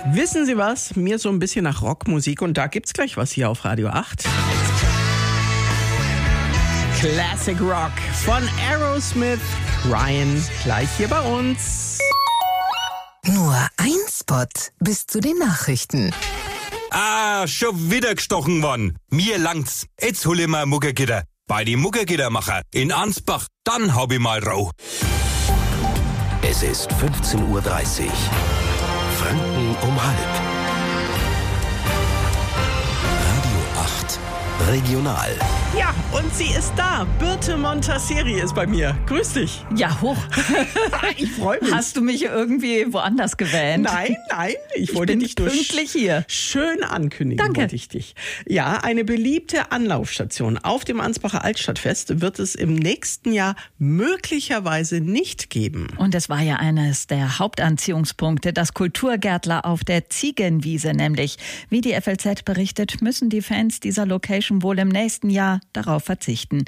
Wissen Sie was? Mir so ein bisschen nach Rockmusik und da gibt's gleich was hier auf Radio 8. Classic Rock von Aerosmith, Ryan, gleich hier bei uns. Nur ein Spot bis zu den Nachrichten. Schon wieder gestochen worden. Mir langt's. Jetzt hol ich mal Muggergitter. Bei die Muggergittermacher in Ansbach, dann hab ich mal Rau. Es ist 15:30 Uhr. Franken um halb. Radio 8 Regional. Ja, und sie ist da. Birte Montasseri ist bei mir. Grüß dich. Ja, hoch. Ich freue mich. Hast du mich irgendwie woanders gewähnt? Nein, ich wollte dich nur pünktlich hier. Schön ankündigen. Danke. Wollte ich dich. Ja, eine beliebte Anlaufstation auf dem Ansbacher Altstadtfest wird es im nächsten Jahr möglicherweise nicht geben. Und es war ja eines der Hauptanziehungspunkte, das Kulturgärtler auf der Ziegenwiese nämlich. Wie die FLZ berichtet, müssen die Fans dieser Location wohl im nächsten Jahr darauf verzichten.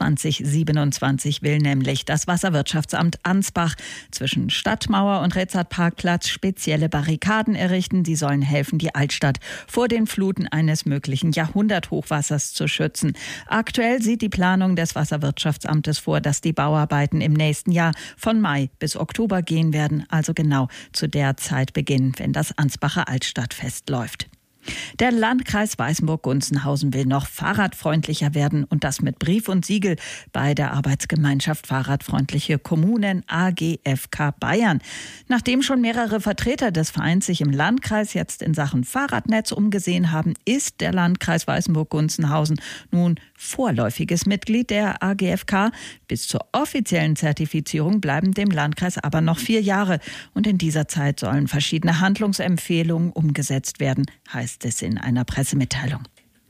2027 will nämlich das Wasserwirtschaftsamt Ansbach zwischen Stadtmauer und Rezat-Parkplatz spezielle Barrikaden errichten. Die sollen helfen, die Altstadt vor den Fluten eines möglichen Jahrhunderthochwassers zu schützen. Aktuell sieht die Planung des Wasserwirtschaftsamtes vor, dass die Bauarbeiten im nächsten Jahr von Mai bis Oktober gehen werden, also genau zu der Zeit beginnen, wenn das Ansbacher Altstadtfest läuft. Der Landkreis Weißenburg-Gunzenhausen will noch fahrradfreundlicher werden und das mit Brief und Siegel bei der Arbeitsgemeinschaft Fahrradfreundliche Kommunen AGFK Bayern. Nachdem schon mehrere Vertreter des Vereins sich im Landkreis jetzt in Sachen Fahrradnetz umgesehen haben, ist der Landkreis Weißenburg-Gunzenhausen nun vorläufiges Mitglied der AGFK. Bis zur offiziellen Zertifizierung bleiben dem Landkreis aber noch 4 Jahre. Und in dieser Zeit sollen verschiedene Handlungsempfehlungen umgesetzt werden, heißt es in einer Pressemitteilung.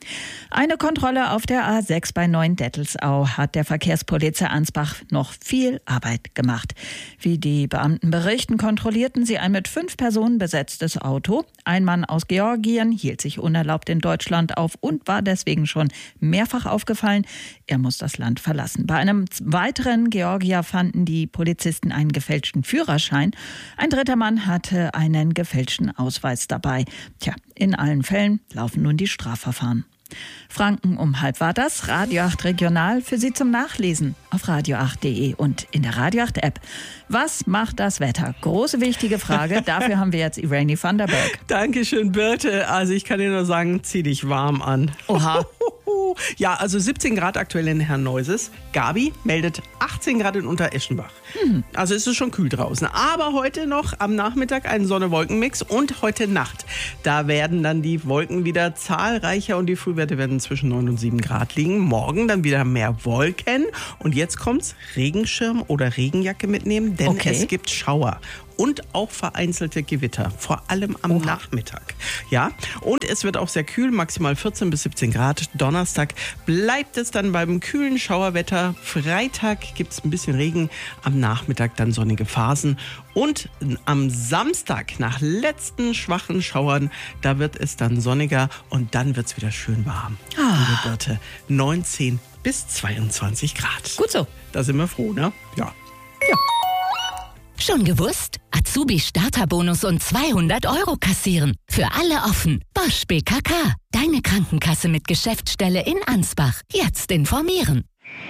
Eine Kontrolle auf der A6 bei Neuendettelsau hat der Verkehrspolizei Ansbach noch viel Arbeit gemacht. Wie die Beamten berichten, kontrollierten sie ein mit 5 Personen besetztes Auto. Ein Mann aus Georgien hielt sich unerlaubt in Deutschland auf und war deswegen schon mehrfach aufgefallen. Er muss das Land verlassen. Bei einem weiteren Georgier fanden die Polizisten einen gefälschten Führerschein. Ein dritter Mann hatte einen gefälschten Ausweis dabei. In allen Fällen laufen nun die Strafverfahren. Franken um halb war das. Radio 8 Regional für Sie zum Nachlesen auf radio8.de und in der Radio 8 App. Was macht das Wetter? Große wichtige Frage. Dafür haben wir jetzt Irene van der Berg. Dankeschön, Birte. Also ich kann dir nur sagen, zieh dich warm an. Oha. Ja, also 17 Grad aktuell in Herrneuses. Gabi meldet 18 Grad in Untereschenbach. Also ist es schon kühl draußen. Aber heute noch am Nachmittag ein Sonne-Wolken-Mix und heute Nacht. Da werden dann die Wolken wieder zahlreicher und die Frühwerte werden zwischen 9 und 7 Grad liegen. Morgen dann wieder mehr Wolken. Und jetzt kommt's, Regenschirm oder Regenjacke mitnehmen, denn es gibt Schauer. Und auch vereinzelte Gewitter, vor allem am Nachmittag. Ja, und es wird auch sehr kühl, maximal 14 bis 17 Grad. Donnerstag bleibt es dann beim kühlen Schauerwetter. Freitag gibt es ein bisschen Regen, am Nachmittag dann sonnige Phasen. Und am Samstag, nach letzten schwachen Schauern, da wird es dann sonniger und dann wird es wieder schön warm. Liebe Birte, 19 bis 22 Grad. Gut so. Da sind wir froh, ne? Ja. Schon gewusst? Azubi-Starterbonus und 200 € kassieren. Für alle offen. Bosch BKK. Deine Krankenkasse mit Geschäftsstelle in Ansbach. Jetzt informieren.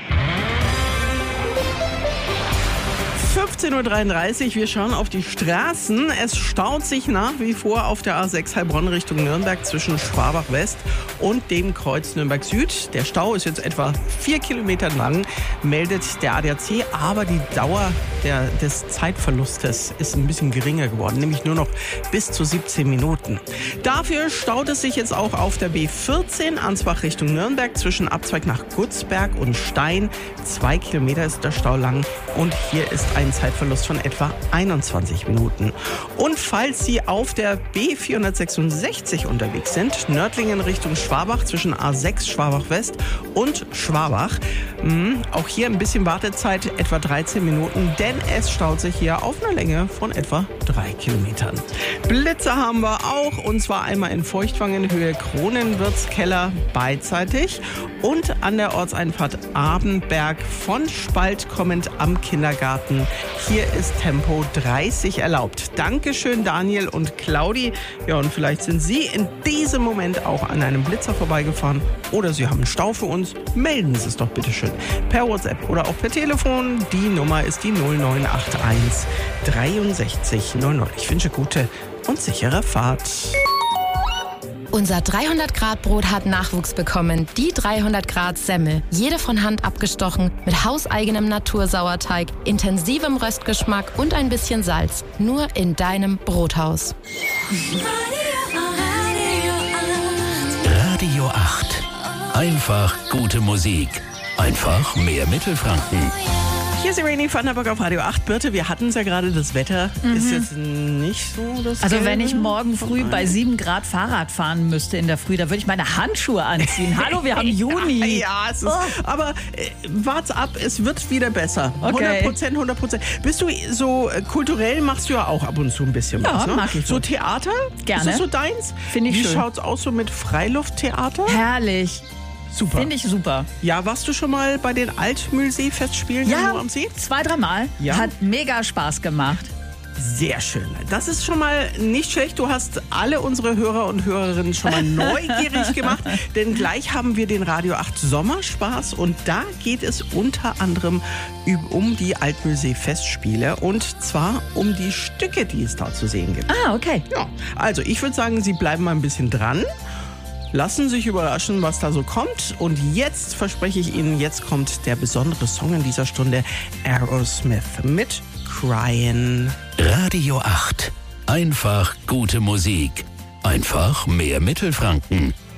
15:33 Uhr, wir schauen auf die Straßen. Es staut sich nach wie vor auf der A6 Heilbronn Richtung Nürnberg zwischen Schwabach West und dem Kreuz Nürnberg Süd. Der Stau ist jetzt etwa 4 Kilometer lang, meldet der ADAC, aber die Dauer des Zeitverlustes ist ein bisschen geringer geworden, nämlich nur noch bis zu 17 Minuten. Dafür staut es sich jetzt auch auf der B14 Ansbach Richtung Nürnberg zwischen Abzweig nach Gutzberg und Stein. 2 Kilometer ist der Stau lang und hier ist ein Zeitverlust von etwa 21 Minuten. Und falls Sie auf der B466 unterwegs sind, Nördlingen Richtung Schwabach zwischen A6 Schwabach West und Schwabach, auch hier ein bisschen Wartezeit, etwa 13 Minuten, denn denn es staut sich hier auf einer Länge von etwa 3 Kilometern. Blitze haben wir auch, und zwar einmal in Feuchtwangen Höhe Kronenwirtskeller beidseitig und an der Ortseinfahrt Abenberg von Spalt kommend am Kindergarten. Hier ist Tempo 30 erlaubt. Dankeschön, Daniel und Claudi. Ja, und vielleicht sind Sie in diesem Moment auch an einem Blitzer vorbeigefahren oder Sie haben einen Stau für uns. Melden Sie es doch bitte schön per WhatsApp oder auch per Telefon. Die Nummer ist die 0981 63 99. Ich wünsche gute und sichere Fahrt. Unser 300-Grad-Brot hat Nachwuchs bekommen. Die 300-Grad-Semmel. Jede von Hand abgestochen, mit hauseigenem Natursauerteig, intensivem Röstgeschmack und ein bisschen Salz. Nur in deinem Brothaus. Radio 8. Einfach gute Musik. Einfach mehr Mittelfranken. Hier ist Irene Vanderburg auf Radio 8. Birte, wir hatten es ja gerade, das Wetter ist jetzt nicht so das Also Gelbe. wenn ich morgen früh bei 7 Grad Fahrrad fahren müsste in der Früh, da würde ich meine Handschuhe anziehen. Hallo, wir haben Juni. Ja, es ist, aber wart's ab, es wird wieder besser. Okay. 100%. Bist du so kulturell, machst du ja auch ab und zu ein bisschen Ja, was, ne? mag ich So wohl. Theater? Gerne. Ist das so deins? Finde ich Wie schön. schaut's aus so mit Freilufttheater? Herrlich. Super. Finde ich super. Ja, warst du schon mal bei den Altmühlsee-Festspielen Ja, nur am See? 2-3 Mal. Ja. Hat mega Spaß gemacht. Sehr schön. Das ist schon mal nicht schlecht. Du hast alle unsere Hörer und Hörerinnen schon mal neugierig gemacht, denn gleich haben wir den Radio 8 Sommerspaß und da geht es unter anderem um die Altmühlsee-Festspiele und zwar um die Stücke, die es da zu sehen gibt. Ah, okay. Ja, also ich würde sagen, Sie bleiben mal ein bisschen dran. Lassen sich überraschen, was da so kommt. Und jetzt verspreche ich Ihnen, jetzt kommt der besondere Song in dieser Stunde, Aerosmith mit Cryin'. Radio 8. Einfach gute Musik. Einfach mehr Mittelfranken.